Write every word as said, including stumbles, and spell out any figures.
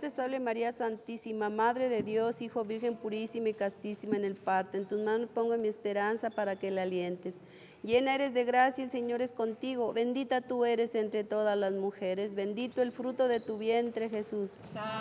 te salve María Santísima, Madre de Dios, Hijo Virgen purísima y castísima en el parto. En tus manos pongo mi esperanza para que la alientes. Llena eres de gracia, el Señor es contigo. Bendita tú eres entre todas las mujeres. Bendito el fruto de tu vientre, Jesús.